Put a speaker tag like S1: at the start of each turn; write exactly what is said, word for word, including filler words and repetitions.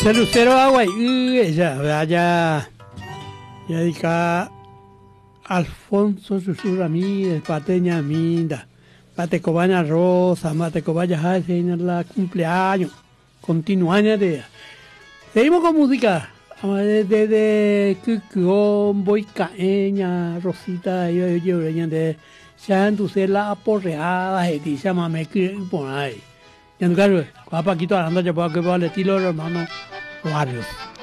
S1: Dice Lucero Agua y ella, vaya, ya dedica Alfonso Susur Ramírez, Pateña Minda, Pate Cobana Rosa, Mate Cobaya Jai, la cumpleaños, continuaña de ella. Seguimos con música, desde Cucón, Boicaeña, Rosita, yo, yo, yo, de Santuce la aporreada, y se llama me por ahí. Ya no quiero, Paquito hablando, yo puedo que va al estilo de los hermanos Barrios.